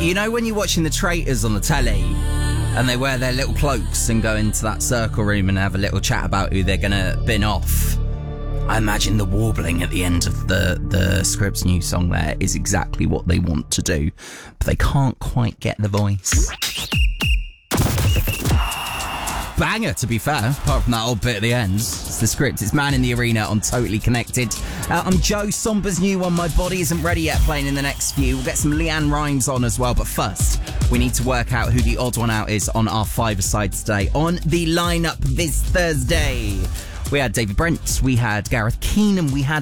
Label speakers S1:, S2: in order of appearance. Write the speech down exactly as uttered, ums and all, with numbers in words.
S1: You know when you're watching the traitors on the telly and they wear their little cloaks and go into that circle room and have a little chat about who they're going to bin off? I imagine the warbling at the end of the, the Scripps new song there is exactly what they want to do, but they can't quite get the voice. Banger, to be fair, apart from that old bit at the end. It's the Scripts. It's Man in the Arena on Totally Connected. Uh, I'm Joe Somber's new one, My Body Isn't Ready Yet, playing in the next few. We'll get some Leanne Rimes on as well, but first, we need to work out who the odd one out is on our five-a-side today. On the lineup this Thursday, we had David Brent, we had Gareth Keenan, we had